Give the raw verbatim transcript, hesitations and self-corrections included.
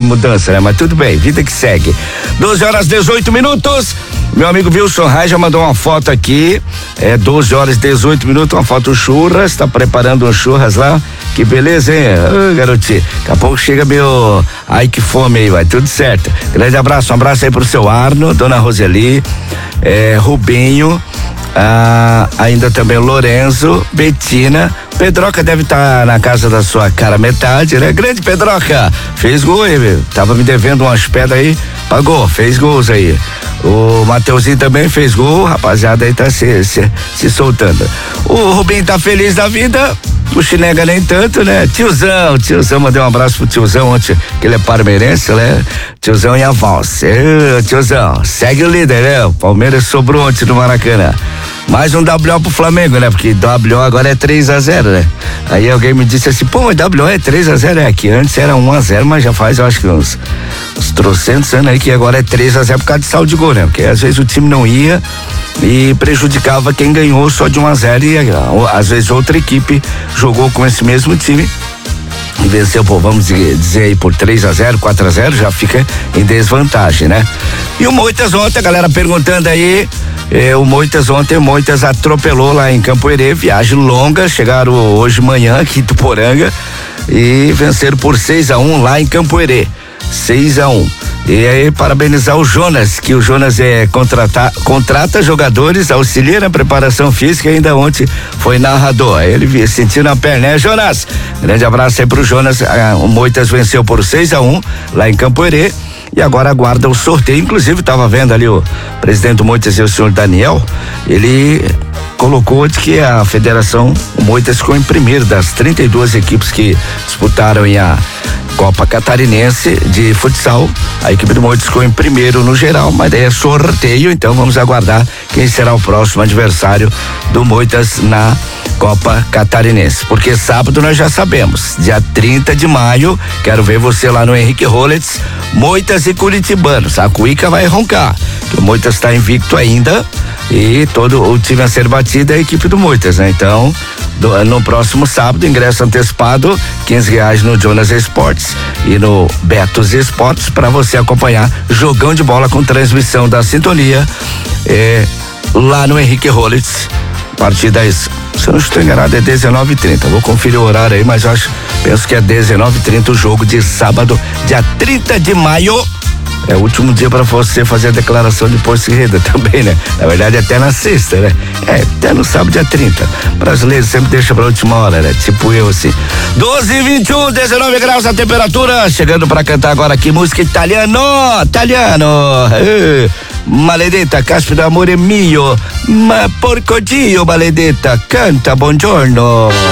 mudança, né? Mas tudo bem, vida que segue. doze horas dezoito minutos. Meu amigo Wilson Rai já mandou uma foto aqui. É doze horas e dezoito minutos, uma foto churras. Tá preparando um churras lá. Que beleza, hein? Ô, garotinho. Daqui a pouco chega meu. Ai, que fome aí, vai tudo certo. Grande abraço, um abraço aí pro seu Arno, dona Roseli, é, Rubinho. Ah, ainda também o Lorenzo, Betina, Pedroca deve estar tá na casa da sua cara metade, né? Grande Pedroca, fez gol aí, meu. Tava me devendo umas pedras aí, pagou, fez gols aí. O Mateuzinho também fez gol, rapaziada aí tá se, se, se soltando. O Rubinho tá feliz da vida, o Chinega nem tanto, né? Tiozão, tiozão, mandei um abraço pro tiozão ontem, que ele é parmeirense, né? Tiozão em avanço. Ê, tiozão, segue o líder, né? O Palmeiras sobrou ontem no Maracanã. Mais um W O pro Flamengo, né? Porque W O agora é três a zero, né? Aí alguém me disse assim, pô, mas W O é três a zero, é que antes era um a zero, mas já faz, eu acho que uns, uns trocentos anos aí que agora é três a zero por causa de saldo de gol, né? Porque às vezes o time não ia e prejudicava quem ganhou só de um a zero e às vezes outra equipe jogou com esse mesmo time e venceu, pô, vamos dizer aí por três a zero, quatro a zero, já fica em desvantagem, né? E o Moitas ontem, a galera perguntando aí, eh, o Moitas ontem, o Moitas atropelou lá em Campo Herê, viagem longa, chegaram hoje de manhã aqui em Tuporanga e venceram por seis a um lá em Campo Herê, seis a um. E aí, parabenizar o Jonas, que o Jonas é contrata, contrata jogadores, auxilia na preparação física e ainda ontem foi narrador. Ele sentiu na perna, né, Jonas? Grande abraço aí pro Jonas. Ah, o Moitas venceu por seis a um lá em Campo Herê e agora aguarda o sorteio. Inclusive, estava vendo ali o presidente do Moitas e o senhor Daniel, ele colocou de que a federação, o Moitas ficou em primeiro das trinta e duas equipes que disputaram em a Copa Catarinense de futsal. A equipe do Moitas ficou em primeiro no geral, mas daí é sorteio, então vamos aguardar quem será o próximo adversário do Moitas na Copa Catarinense, porque sábado nós já sabemos, dia trinta de maio, quero ver você lá no Henrique Rollets, Moitas e Curitibanos. A Cuica vai roncar, que o Moitas está invicto ainda e todo o time a ser batido é a equipe do Moitas, né? Então, do, no próximo sábado, ingresso antecipado, quinze reais no Jonas Esportes e no Betos Esportes para você acompanhar jogão de bola com transmissão da Sintonia eh, lá no Henrique Rollets, a partir das, se eu não estou enganado, é dezenove e trinta. Vou conferir o horário aí, mas eu acho, penso que é dezenove e trinta o jogo de sábado, dia trinta de maio. É o último dia para você fazer a declaração de imposto de renda também, né? Na verdade, até na sexta, né? É, até no sábado, dia trinta. Brasileiro sempre deixa pra última hora, né? Tipo eu, assim. doze e vinte e um, dezenove graus a temperatura. Chegando pra cantar agora aqui música italiano. Italiano. Eh, maledetta, caspita amore mio. Ma porco Dio, maledetta. Canta, buongiorno.